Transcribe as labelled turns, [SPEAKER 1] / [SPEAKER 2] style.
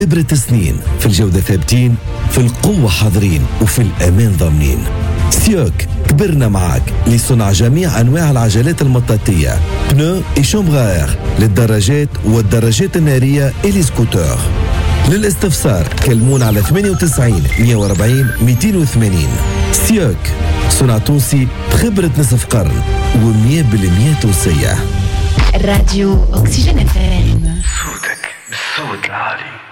[SPEAKER 1] خبرة سنين، في الجودة ثابتين، في القوة حاضرين، وفي الأمان ضامنين. سيوك كبرنا معاك لصنع جميع أنواع العجلات المطاطية، بنو إي شومبغ للدراجات والدراجات النارية إلي سكوتر. للاستفسار كلمون على 98 140 280. سيوك صنع تونسي بخبرة نصف قرن و100% تونسية.
[SPEAKER 2] راديو أكسجين FM.
[SPEAKER 3] صوتك بالصوت العالي.